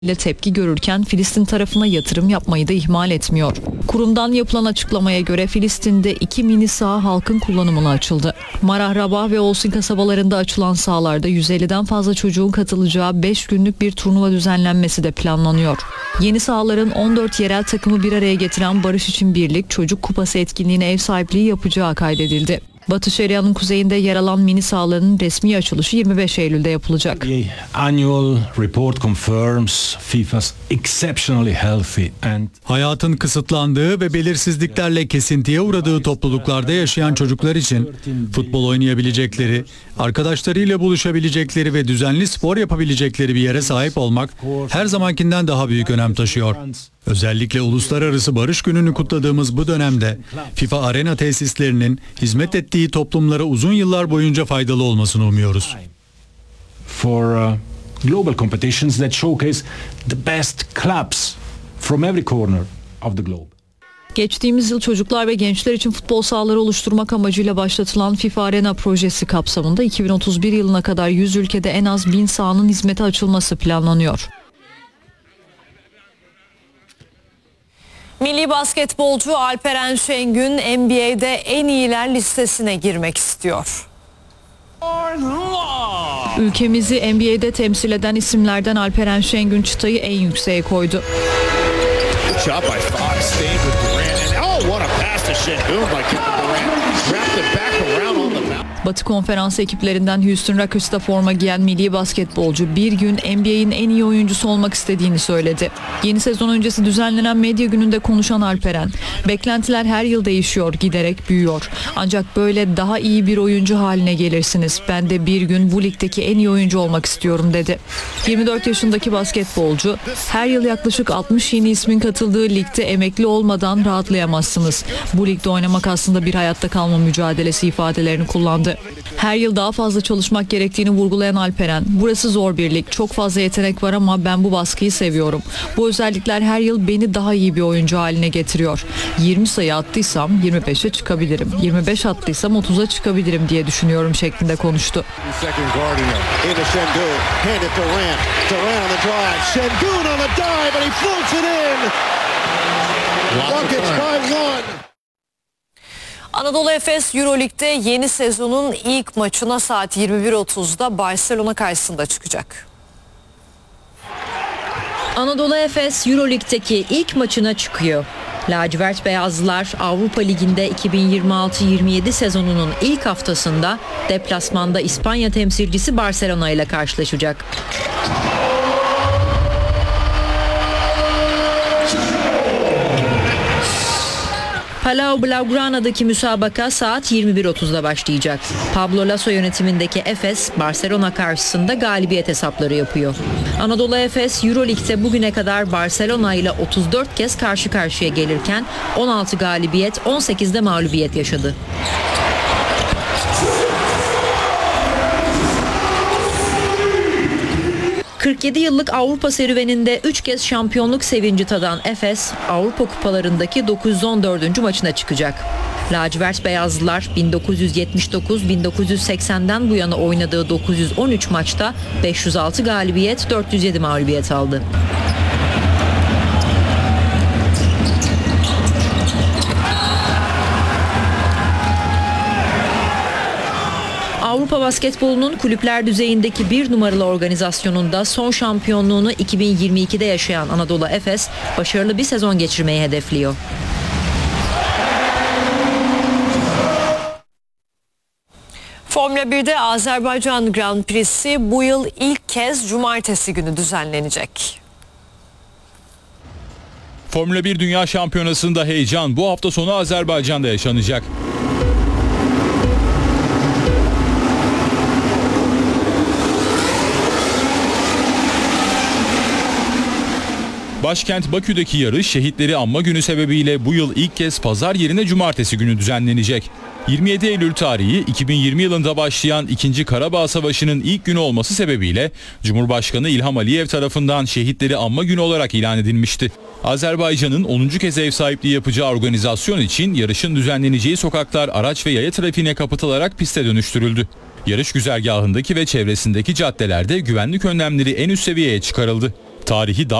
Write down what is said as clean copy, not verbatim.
ile tepki görürken Filistin tarafına yatırım yapmayı da ihmal etmiyor. Kurumdan yapılan açıklamaya göre Filistin'de 2 mini saha halkın kullanımına açıldı. Marah, Rabah ve Olsin kasabalarında açılan sahalarda 150'den fazla çocuğun katılacağı 5 günlük bir turnuva düzenlenmesi de planlanıyor. Yeni sahaların 14 yerel takımı bir araya getiren Barış İçin Birlik Çocuk Kupası etkinliğine ev sahipliği yapacağı kaydedildi. Batı Şeria'nın kuzeyinde yer alan mini sahaların resmi açılışı 25 Eylül'de yapılacak. The annual report confirms FIFA's exceptionally healthy and Hayatın kısıtlandığı ve belirsizliklerle kesintiye uğradığı topluluklarda yaşayan çocuklar için futbol oynayabilecekleri, arkadaşlarıyla buluşabilecekleri ve düzenli spor yapabilecekleri bir yere sahip olmak her zamankinden daha büyük önem taşıyor. Özellikle Uluslararası Barış Günü'nü kutladığımız bu dönemde FIFA Arena tesislerinin hizmet ettiği toplumlara uzun yıllar boyunca faydalı olmasını umuyoruz. for global competitions that showcase the best clubs from every corner of the globe. Geçtiğimiz yıl çocuklar ve gençler için futbol sahaları oluşturmak amacıyla başlatılan FIFA Arena projesi kapsamında 2031 yılına kadar 100 ülkede en az 1000 sahanın hizmete açılması planlanıyor. Milli basketbolcu Alperen Şengün NBA'de en iyiler listesine girmek istiyor. Ülkemizi NBA'de temsil eden isimlerden Alperen Şengün çıtayı en yükseğe koydu. Batı Konferansı ekiplerinden Houston Rockets'ta forma giyen milli basketbolcu bir gün NBA'in en iyi oyuncusu olmak istediğini söyledi. Yeni sezon öncesi düzenlenen medya gününde konuşan Alperen, "Beklentiler her yıl değişiyor, giderek büyüyor. Ancak böyle daha iyi bir oyuncu haline gelirsiniz. Ben de bir gün bu ligdeki en iyi oyuncu olmak istiyorum," dedi. 24 yaşındaki basketbolcu, "Her yıl yaklaşık 60 yeni ismin katıldığı ligde emekli olmadan rahatlayamazsınız. Bu ligde oynamak aslında bir hayatta kalma mücadelesi," ifadelerini kullandı. Her yıl daha fazla çalışmak gerektiğini vurgulayan Alperen, "Burası zor bir lig, çok fazla yetenek var ama ben bu baskıyı seviyorum. Bu özellikler her yıl beni daha iyi bir oyuncu haline getiriyor. 20 sayı attıysam 25'e çıkabilirim, 25 attıysam 30'a çıkabilirim diye düşünüyorum," şeklinde konuştu. Anadolu Efes Euroleague'de yeni sezonun ilk maçına saat 21.30'da Barcelona karşısında çıkacak. Anadolu Efes Euroleague'deki ilk maçına çıkıyor. Lacivert Beyazlılar Avrupa Ligi'nde 2026-27 sezonunun ilk haftasında deplasmanda İspanya temsilcisi Barcelona ile karşılaşacak. Palau Blaugrana'daki müsabaka saat 21.30'da başlayacak. Pablo Laso yönetimindeki Efes, Barcelona karşısında galibiyet hesapları yapıyor. Anadolu Efes, Euroleague'de bugüne kadar Barcelona ile 34 kez karşı karşıya gelirken 16 galibiyet, 18'de mağlubiyet yaşadı. ...47 yıllık Avrupa serüveninde 3 kez şampiyonluk sevinci tadan Efes, Avrupa kupalarındaki 914. maçına çıkacak. Lacivert Beyazlılar 1979-1980'den bu yana oynadığı 913 maçta 506 galibiyet, 407 mağlubiyet aldı. Avrupa basketbolunun kulüpler düzeyindeki bir numaralı organizasyonunda son şampiyonluğunu 2022'de yaşayan Anadolu Efes, başarılı bir sezon geçirmeyi hedefliyor. Formula 1'de Azerbaycan Grand Prix'si bu yıl ilk kez cumartesi günü düzenlenecek. Formula 1 Dünya Şampiyonası'nda heyecan bu hafta sonu Azerbaycan'da yaşanacak. Başkent Bakü'deki yarış şehitleri anma günü sebebiyle bu yıl ilk kez pazar yerine cumartesi günü düzenlenecek. 27 Eylül tarihi 2020 yılında başlayan 2. Karabağ Savaşı'nın ilk günü olması sebebiyle Cumhurbaşkanı İlham Aliyev tarafından şehitleri anma günü olarak ilan edilmişti. Azerbaycan'ın 10. kez ev sahipliği yapacağı organizasyon için yarışın düzenleneceği sokaklar araç ve yaya trafiğine kapatılarak piste dönüştürüldü. Yarış güzergahındaki ve çevresindeki caddelerde güvenlik önlemleri en üst seviyeye çıkarıldı. Tarihi